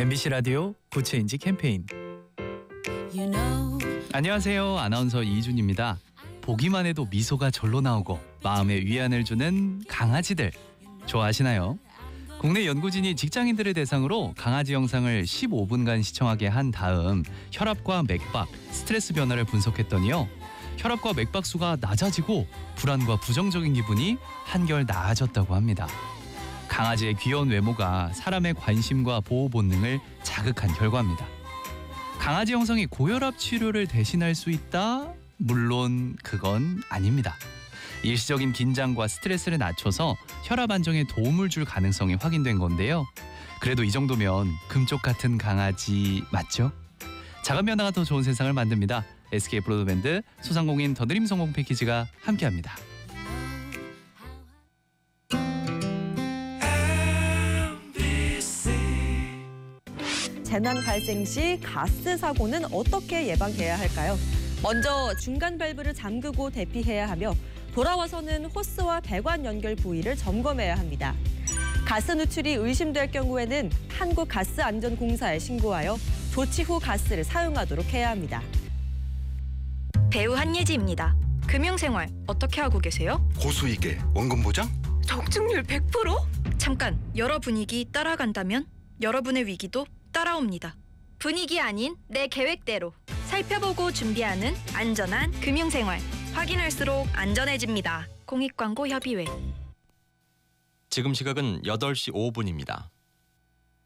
MBC 라디오 구체인지 캠페인. 안녕하세요. 아나운서 이준입니다. 보기만 해도 미소가 절로 나오고 마음에 위안을 주는 강아지들 좋아하시나요? 국내 연구진이 직장인들을 대상으로 강아지 영상을 15분간 시청하게 한 다음 혈압과 맥박, 스트레스 변화를 분석했더니요. 혈압과 맥박 수가 낮아지고 불안과 부정적인 기분이 한결 나아졌다고 합니다. 강아지의 귀여운 외모가 사람의 관심과 보호 본능을 자극한 결과입니다. 강아지 영상이 고혈압 치료를 대신할 수 있다? 물론 그건 아닙니다. 일시적인 긴장과 스트레스를 낮춰서 혈압 안정에 도움을 줄 가능성이 확인된 건데요. 그래도 이 정도면 금쪽 같은 강아지 맞죠? 작은 변화가 더 좋은 세상을 만듭니다. SK 브로드밴드 소상공인 더드림 성공 패키지가 함께합니다. 재난 발생 시 가스 사고는 어떻게 예방해야 할까요? 먼저 중간 밸브를 잠그고 대피해야 하며 돌아와서는 호스와 배관 연결 부위를 점검해야 합니다. 가스 누출이 의심될 경우에는 한국가스안전공사에 신고하여 조치 후 가스를 사용하도록 해야 합니다. 배우 한예지입니다. 금융생활 어떻게 하고 계세요? 고수익에 원금 보장? 적중률 100%? 잠깐, 여러 분위기 따라간다면 여러분의 위기도 따라옵니다. 분위기 아닌 내 계획대로 살펴보고 준비하는 안전한 금융생활. 확인할수록 안전해집니다. 공익광고협의회. 지금 시각은 8시 5분입니다.